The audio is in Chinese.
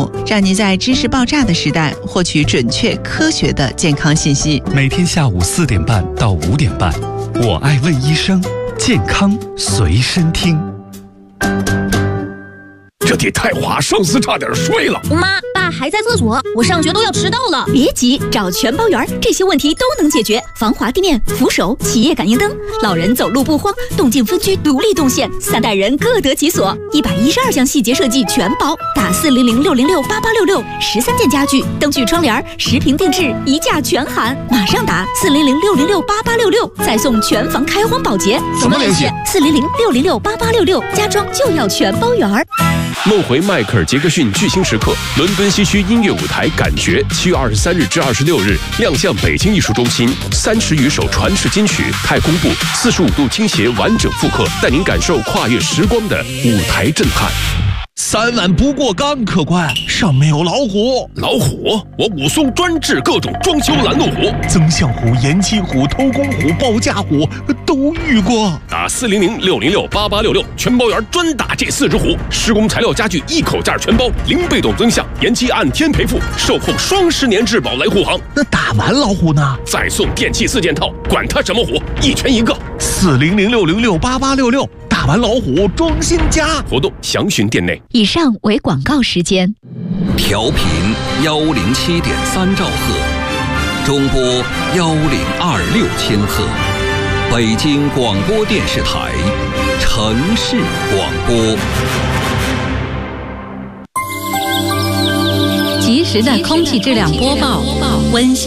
目，让您在知识爆炸的时代获取准确科学的健康信息。 每天下午4点半到5点半，我爱问医生，健康随身听。 这地太滑，上司差点摔了。 妈，爸还在厕所，我上学都要迟到了。 别急，找全包园，这些问题都能解决。防滑地面、扶手、企业感应灯，老人走路不慌，动静分区独立动线，3代人各得其所。112项细节设计全包，打400-606-8866，13件家具、灯具、窗帘、10瓶定制，1价全含。马上打400-606-8866，再送全房开荒保洁。 怎么联系 ？400-606-8866，家装就要全包园。 梦回迈克尔·杰克逊巨星时刻，伦敦西区音乐舞台感觉7月23日至26日亮相北京艺术中心，30余首传世金曲，太空步45度倾斜完整复刻，带您感受跨越时光的舞台震撼。 3万不过岗，客官，上面有老虎。 老虎？我武松专治各种装修拦路虎， 增象虎、延期虎、偷工虎、报价虎都遇过。 打400-606-8866，全包园专打这4只虎。施工材料家具一口价全包，零被动增项，延期按天赔付，售后双10年质保来护航。 那打完老虎呢？ 再送电器4件套，管它什么虎，一拳一个。 400-606-8866，打完老虎装新家。 活动详询店内。 以上为广告时间。 调频107.3兆赫，中波1026千赫，北京广播电视台城市广播。 及时的空气质量播报，温馨。